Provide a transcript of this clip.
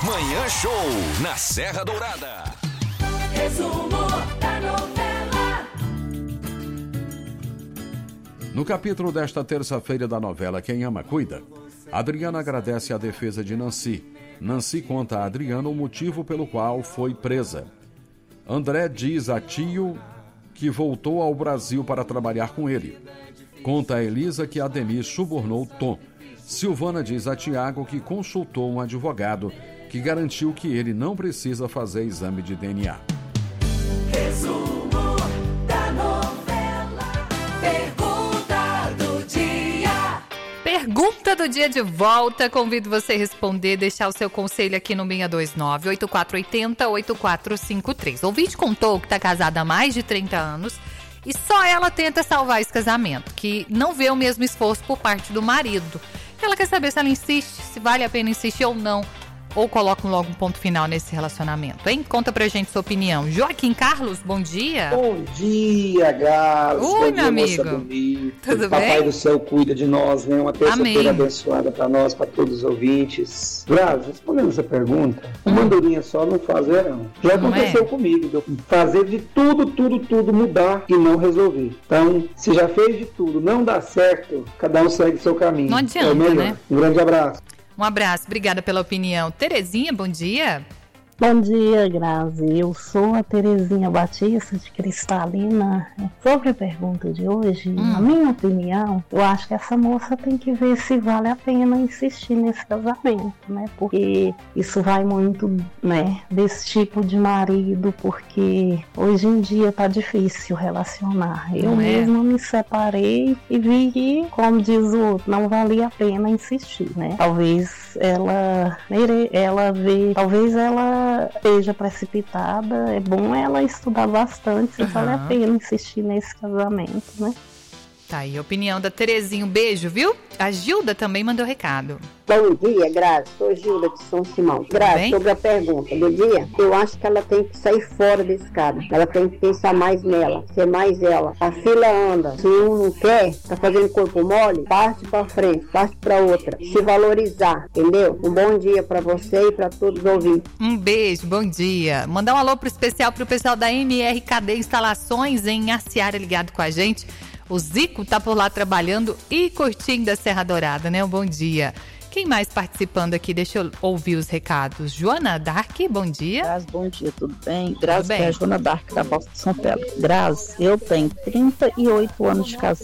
Manhã Show, na Serra Dourada. Resumo da novela. No capítulo desta terça-feira da novela Quem Ama Cuida, Adriana agradece a defesa de Nancy. Nancy conta a Adriana o motivo pelo qual foi presa. André diz a tio que voltou ao Brasil para trabalhar com ele. Conta a Elisa que Ademir subornou Tom. Silvana diz a Tiago que consultou um advogado que garantiu que ele não precisa fazer exame de DNA. Resumo da novela. Pergunta do dia. Pergunta do dia de volta. Convido você a responder, deixar o seu conselho aqui no 629-8480-8453. O ouvinte contou que está casada há mais de 30 anos e só ela tenta salvar esse casamento, que não vê o mesmo esforço por parte do marido. Ela quer saber se ela insiste, se vale a pena insistir ou não, ou coloca logo um ponto final nesse relacionamento, hein? Conta pra gente sua opinião. Joaquim Carlos, bom dia. Bom dia, Gás. Oi, meu amigo. Tudo Papai bem? do céu cuida de nós, né? Uma terça-feira Amém. abençoada para nós, para todos os ouvintes. Gás, respondendo essa pergunta, uma andorinha só não faz verão. Já Não aconteceu é? comigo, de eu fazer de tudo, mudar e não resolver. Então, se já fez de tudo, não dá certo, cada um segue seu caminho. Não adianta, É o melhor. né? Um grande abraço. Um abraço, obrigada pela opinião. Terezinha, bom dia. Bom dia, Grazi. Eu sou a Terezinha Batista de Cristalina. Sobre a pergunta de hoje, na minha opinião, eu acho que essa moça tem que ver se vale a pena insistir nesse casamento, né? Porque isso vai muito, né, desse tipo de marido, porque hoje em dia tá difícil relacionar. Eu Não é? mesma me separei e vi que, como diz o outro, não valia a pena insistir, né? Talvez ela esteja precipitada, é bom ela estudar bastante se vale a pena insistir nesse casamento, né? Tá aí a opinião da Terezinha. Um beijo, viu? A Gilda também mandou recado. Bom dia, Grazi. Sou Gilda de São Simão. Grazi, bem? sobre a pergunta do dia, eu acho que ela tem que sair fora desse cara. Ela tem que pensar mais nela, ser mais ela. A fila anda. Se um não quer, tá fazendo corpo mole, parte pra frente, parte pra outra. Se valorizar, entendeu? Um bom dia pra você e pra todos os ouvintes. Um beijo, bom dia. Mandar um alô especial pro pessoal da MRKD Instalações em Aciara ligado com a gente. O Zico tá por lá trabalhando e curtindo a Serra Dourada, né? Um bom dia. Quem mais participando aqui? Deixa eu ouvir os recados. Joana Dark, bom dia. Grazi, bom dia, tudo bem? Grazi, bem. que é a Joana Dark da Bosta de São Pedro. Grazi, eu tenho 38 anos de casada.